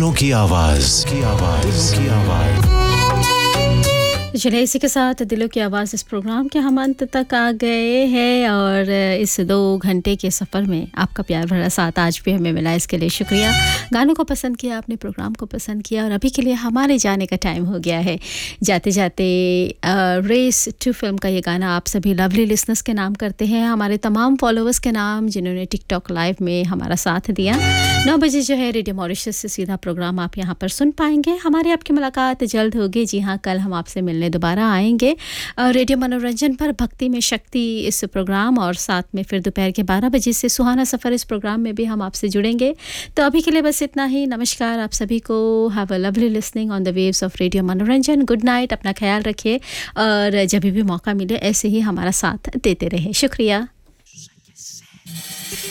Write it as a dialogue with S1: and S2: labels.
S1: दिलों की आवाज दिलों की आवाज।
S2: चलिए इसी के साथ दिलों की आवाज़ इस प्रोग्राम के हम अंत तक आ गए हैं और इस 2 घंटे के सफ़र में आपका प्यार भरा साथ आज भी हमें मिला, इसके लिए शुक्रिया। गानों को पसंद किया आपने, प्रोग्राम को पसंद किया और अभी के लिए हमारे जाने का टाइम हो गया है। जाते जाते रेस 2 फिल्म का ये गाना आप सभी लवली लिसनर्स के नाम करते हैं, हमारे तमाम फॉलोअर्स के नाम जिन्होंने टिकटॉक लाइव में हमारा साथ दिया। 9 बजे जो है रेडियो मॉरिशस से सीधा प्रोग्राम आप यहाँ पर सुन पाएंगे। हमारी आपकी मुलाकात जल्द होगी। जी हाँ, कल हम आपसे मिलने दोबारा आएंगे रेडियो मनोरंजन पर भक्ति में शक्ति इस प्रोग्राम और साथ में फिर दोपहर के 12 बजे से सुहाना सफ़र इस प्रोग्राम में भी हम आपसे जुड़ेंगे। तो अभी के लिए बस इतना ही। नमस्कार आप सभी को। Have a lovely listening on the waves of radio मनोरंजन। गुड नाइट, अपना ख्याल रखिए और जब भी मौका मिले ऐसे ही हमारा साथ देते रहे। शुक्रिया।